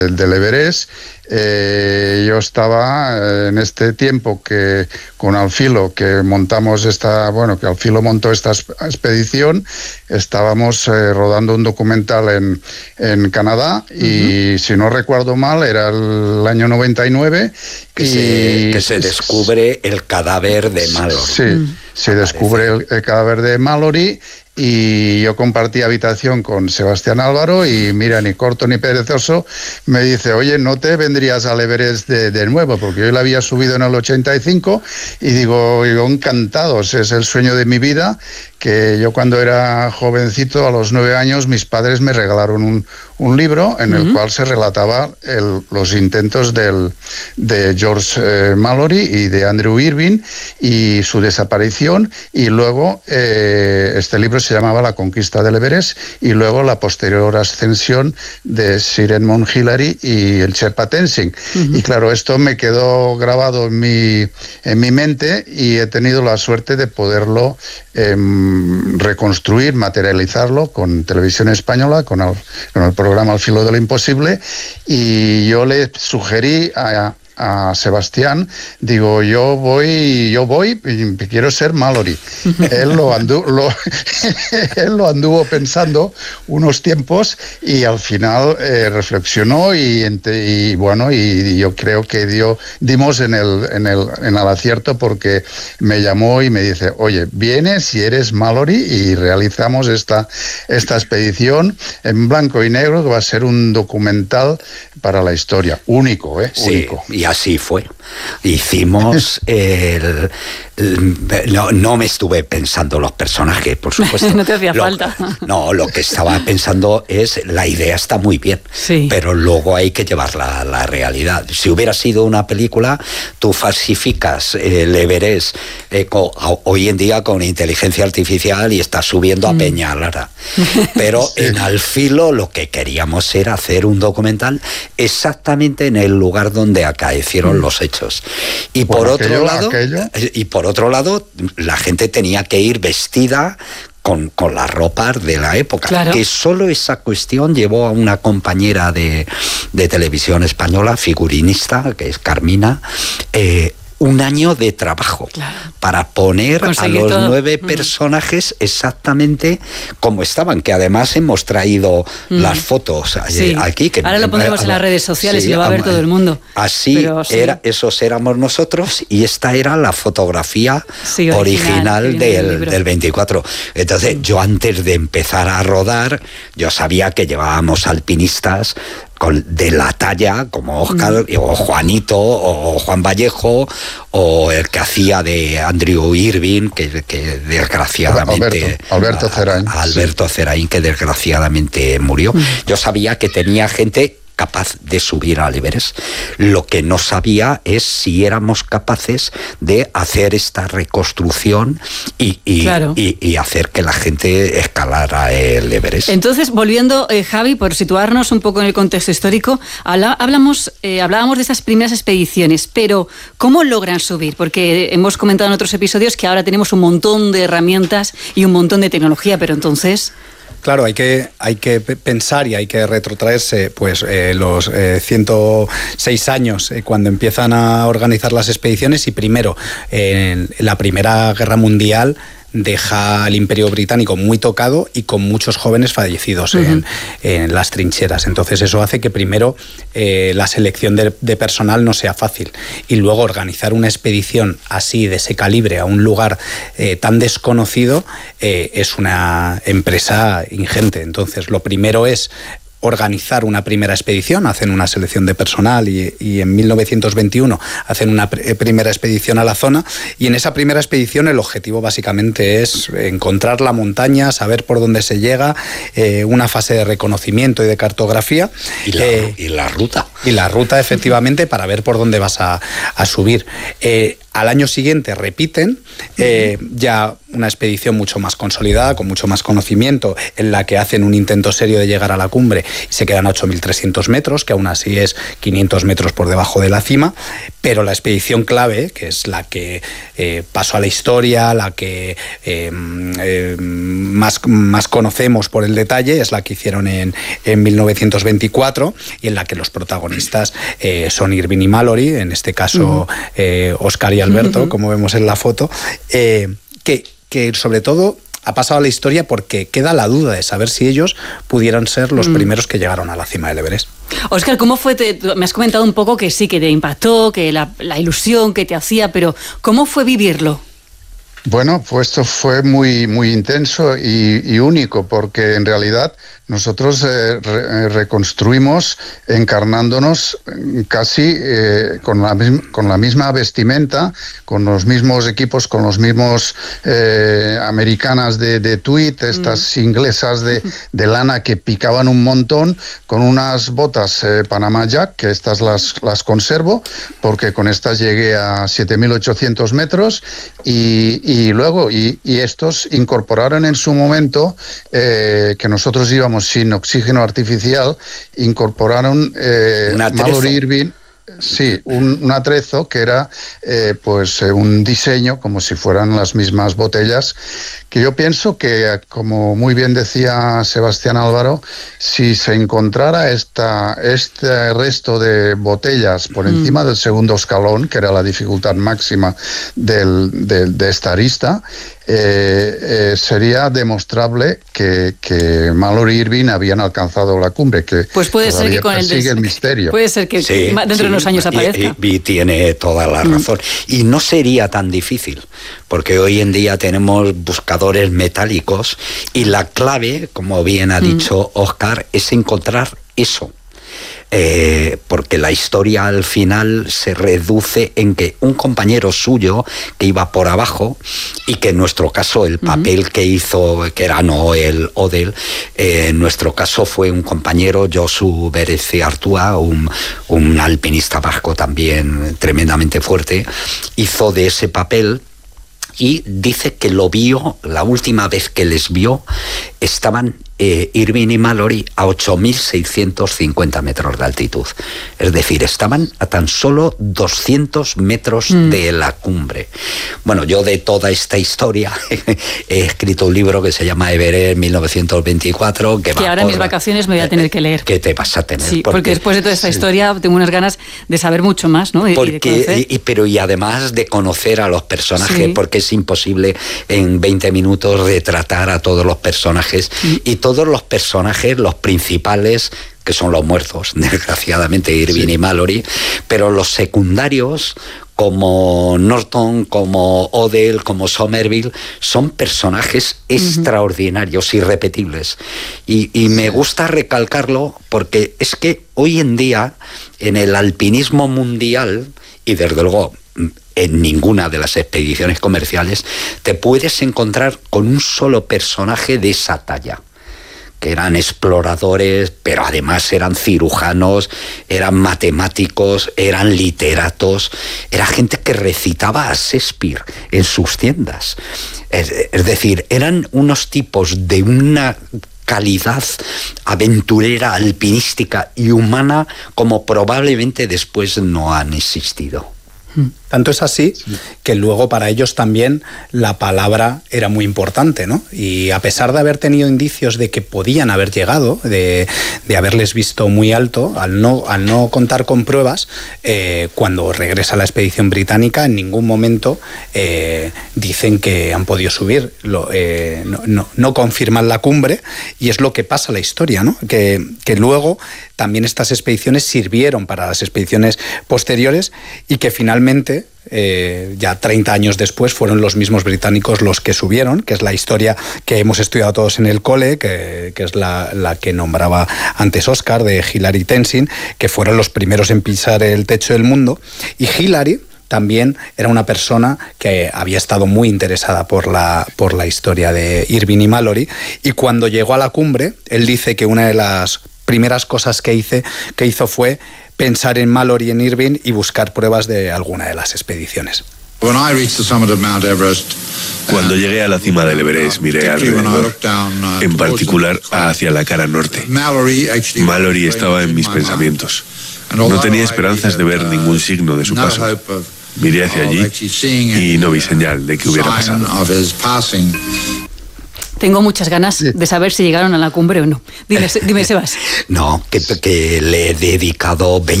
del Everest. Yo estaba en este tiempo que con Alfilo, que montamos que Alfilo montó esta expedición, estábamos rodando un documental en Canadá y si no recuerdo mal era el año 99 que se descubre el cadáver de Mallory. Sí, se descubre el cadáver de Mallory. Y yo compartí habitación con Sebastián Álvaro y mira, ni corto ni perezoso, me dice, oye, ¿no te vendrías al Everest de nuevo? Porque yo le había subido en el 85 y digo, encantados, es el sueño de mi vida, que yo cuando era jovencito, a los 9 años, mis padres me regalaron un libro en el cual se relataba los intentos de George Mallory y de Andrew Irving y su desaparición, y luego este libro se llamaba La conquista del Everest, y luego la posterior ascensión de Sir Edmund Hillary y el Sherpa Tenzing. Y claro, esto me quedó grabado en mi mente y he tenido la suerte de poderlo reconstruir, materializarlo con Televisión Española, con el programa Al filo de lo imposible, y yo le sugerí a Sebastián, digo, yo voy, quiero ser Mallory. Él lo anduvo pensando unos tiempos y al final reflexionó y yo creo que dimos en el acierto, porque me llamó y me dice, oye, vienes y eres Mallory y realizamos esta expedición en blanco y negro, que va a ser un documental para la historia, único, sí, único. Y así fue. Hicimos no me estuve pensando los personajes, por supuesto. No te hacía falta. No, lo que estaba pensando es, la idea está muy bien, sí, pero luego hay que llevarla a la realidad. Si hubiera sido una película, tú falsificas el Everest hoy en día con inteligencia artificial y estás subiendo a Peñalara. Pero en Al filo lo que queríamos era hacer un documental exactamente en el lugar donde acaecieron los hechos. Y por otro lado, la gente tenía que ir vestida con las ropas de la época. Claro. Que solo esa cuestión llevó a una compañera de Televisión Española, figurinista, que es Carmina, un año de trabajo, claro, para poner a los 9 personajes exactamente como estaban, que además hemos traído las fotos aquí. Que ahora lo pondremos en las redes sociales y lo va a ver todo el mundo. Así esos éramos nosotros, y esta era la fotografía original del 24. Entonces, yo antes de empezar a rodar, yo sabía que llevábamos alpinistas de la talla, como Óscar, o Juanito, o Juan Vallejo, o el que hacía de Andrew Irving, que desgraciadamente... Alberto Zerain, que desgraciadamente murió. Yo sabía que tenía gente capaz de subir al Everest. Lo que no sabía es si éramos capaces de hacer esta reconstrucción y hacer que la gente escalara el Everest. Entonces, volviendo, Javi, por situarnos un poco en el contexto histórico, hablábamos de esas primeras expediciones, pero ¿cómo logran subir? Porque hemos comentado en otros episodios que ahora tenemos un montón de herramientas y un montón de tecnología, pero entonces... Claro, hay que pensar y hay que retrotraerse los 106 años cuando empiezan a organizar las expediciones, y primero, en la Primera Guerra Mundial deja al Imperio Británico muy tocado y con muchos jóvenes fallecidos en las trincheras. Entonces eso hace que primero la selección de personal no sea fácil, y luego organizar una expedición así, de ese calibre, a un lugar tan desconocido, es una empresa ingente. Entonces lo primero es organizar una primera expedición, hacen una selección de personal y en 1921 hacen una primera expedición a la zona, y en esa primera expedición el objetivo básicamente es encontrar la montaña, saber por dónde se llega, una fase de reconocimiento y de cartografía. Y la ruta. Y la ruta, efectivamente, para ver por dónde vas a subir. Al año siguiente repiten, ya una expedición mucho más consolidada, con mucho más conocimiento, en la que hacen un intento serio de llegar a la cumbre y se quedan a 8.300 metros, que aún así es 500 metros por debajo de la cima, pero la expedición clave, que es la que pasó a la historia, la que más conocemos por el detalle, es la que hicieron en 1924 y en la que los protagonistas son Irving y Mallory, en este caso Oscar y Alberto, como vemos en la foto, que sobre todo ha pasado a la historia porque queda la duda de saber si ellos pudieran ser los primeros que llegaron a la cima del Everest. Óscar, ¿cómo fue? Me has comentado un poco que sí, que te impactó, que la ilusión que te hacía, pero ¿cómo fue vivirlo? Bueno, pues esto fue muy, muy intenso y único, porque en realidad nosotros reconstruimos encarnándonos casi con la misma vestimenta, con los mismos equipos, con los mismos americanas de tweed, estas inglesas de lana que picaban un montón, con unas botas Panama Jack, que estas las conservo, porque con estas llegué a 7.800 metros y luego estos incorporaron en su momento que nosotros íbamos sin oxígeno artificial, incorporaron Mallory Irving. Sí, un atrezo que era un diseño como si fueran las mismas botellas, que yo pienso que, como muy bien decía Sebastián Álvaro, si se encontrara este resto de botellas por encima del segundo escalón, que era la dificultad máxima de esta arista, sería demostrable que Mallory y Irving habían alcanzado la cumbre, que pues puede ser que con el misterio. Puede ser que dentro de unos años aparezca. Y tiene toda la razón. Y no sería tan difícil, porque hoy en día tenemos buscadores metálicos y la clave, como bien ha dicho Óscar, es encontrar eso. Porque la historia al final se reduce en que un compañero suyo que iba por abajo, y que en nuestro caso el papel que hizo, que era Noel Odell, en nuestro caso fue un compañero, Josu Bereciartua, un alpinista vasco también tremendamente fuerte, hizo de ese papel. Y dice que lo vio, la última vez que les vio, estaban Irving y Mallory a 8.650 metros de altitud. Es decir, estaban a tan solo 200 metros de la cumbre. Bueno, yo de toda esta historia he escrito un libro que se llama Everest 1924. Que ahora en mis vacaciones me voy a tener que leer. ¿Qué te vas a tener? Sí, porque después de toda esta historia tengo unas ganas de saber mucho más, ¿no? Y además de conocer a los personajes, porque es imposible en 20 minutos retratar a todos los personajes, y todos los personajes, los principales, que son los muertos, desgraciadamente, Irving y Mallory, pero los secundarios, como Norton, como Odell, como Somerville, son personajes extraordinarios, irrepetibles. Y me gusta recalcarlo porque es que hoy en día, en el alpinismo mundial, y desde luego en ninguna de las expediciones comerciales, te puedes encontrar con un solo personaje de esa talla, que eran exploradores, pero además eran cirujanos, eran matemáticos, eran literatos, era gente que recitaba a Shakespeare en sus tiendas. Es decir, eran unos tipos de una calidad aventurera, alpinística y humana como probablemente después no han existido. Tanto es así que luego para ellos también la palabra era muy importante, ¿no? Y a pesar de haber tenido indicios de que podían haber llegado, de haberles visto muy alto, al no contar con pruebas, cuando regresa la expedición británica, en ningún momento dicen que han podido subir, no confirman la cumbre, y es lo que pasa en la historia, ¿no? Que luego también estas expediciones sirvieron para las expediciones posteriores, y que finalmente, ya 30 años después, fueron los mismos británicos los que subieron, que es la historia que hemos estudiado todos en el cole, que es la que nombraba antes Óscar, de Hillary Tenzing, que fueron los primeros en pisar el techo del mundo. Y Hillary también era una persona que había estado muy interesada por la historia de Irving y Mallory, y cuando llegó a la cumbre, él dice que una de las primeras cosas que hizo fue pensar en Mallory y en Irving y buscar pruebas de alguna de las expediciones. Cuando llegué a la cima del Everest, miré alrededor, en particular hacia la cara norte. Mallory estaba en mis pensamientos. No tenía esperanzas de ver ningún signo de su paso. Miré hacia allí y no vi señal de que hubiera pasado. Tengo muchas ganas de saber si llegaron a la cumbre o no. Dime, Sebas. No, que le he dedicado 20